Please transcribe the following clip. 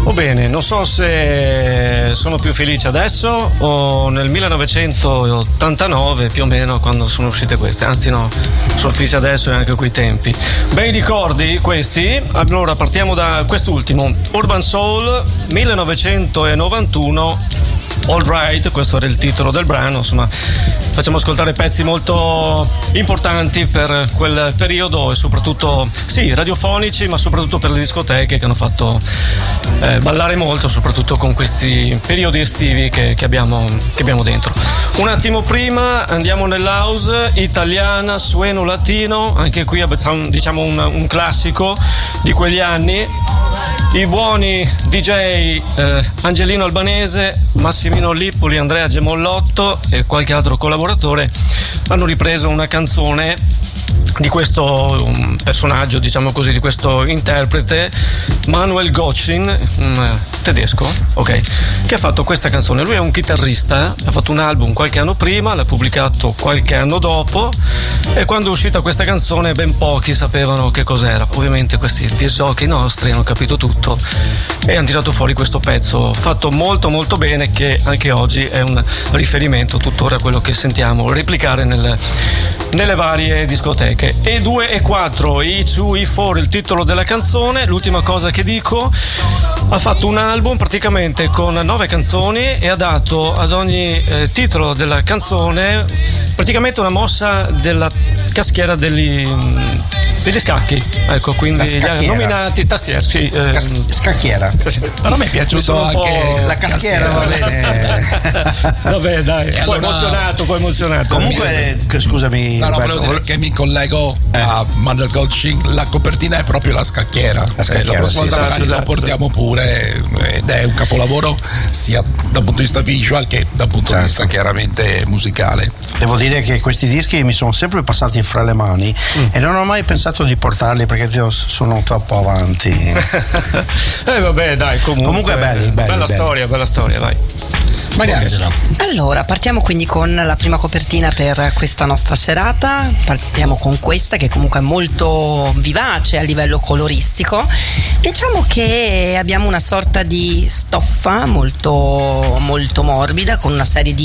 Oh bene, non so se sono più felice adesso o nel 1989 più o meno, quando sono uscite queste, anzi no, sono felice adesso e anche a quei tempi. Bei ricordi questi. Allora partiamo da quest'ultimo, Urban Soul 1991. All Right, questo era il titolo del brano. Insomma, facciamo ascoltare pezzi molto importanti per quel periodo e soprattutto, sì, radiofonici, ma soprattutto per le discoteche che hanno fatto ballare molto, soprattutto con questi periodi estivi che abbiamo dentro. Un attimo prima andiamo nell'house italiana, sueno latino, anche qui diciamo un classico di quegli anni. I buoni DJ Angelino Albanese, Massimino Lippoli, Andrea Gemollotto e qualche altro collaboratore hanno ripreso una canzone di questo personaggio, diciamo così, di questo interprete, Manuel Gottschiin, tedesco, ok, che ha fatto questa canzone. Lui è un chitarrista, ha fatto un album qualche anno prima, l'ha pubblicato qualche anno dopo, e quando è uscita questa canzone ben pochi sapevano che cos'era. Ovviamente questi disocchi nostri hanno capito tutto e hanno tirato fuori questo pezzo fatto molto molto bene, che anche oggi è un riferimento tuttora a quello che sentiamo replicare nelle varie discoteche. E2 e 4, E2 E4 il titolo della canzone. L'ultima cosa che dico, ha fatto un album praticamente con 9 canzoni e ha dato ad ogni titolo della canzone praticamente una mossa della caschiera degli scacchi, ecco, quindi li ha nominati tastiere, sì, scacchiera. Però mi è piaciuto anche la caschiera, va bene. Vabbè, dai, poi emozionato. Comunque, scusami, no, volevo dire che mi collego a Manuel Gottschiin, la copertina è proprio la scacchiera. La prossima volta magari lo portiamo pure, ed è un capolavoro sia dal punto di vista visual che dal punto di vista chiaramente musicale. Devo dire che questi dischi mi sono sempre passati fra le mani e non ho mai pensato di portarli perché sono troppo avanti. Vabbè, dai, comunque belli, bella storia, vai. Mariangela. Allora, partiamo quindi con la prima copertina per questa nostra serata. Partiamo con questa, che comunque è molto vivace a livello coloristico. Diciamo che abbiamo una sorta di stoffa molto, molto morbida, con una serie di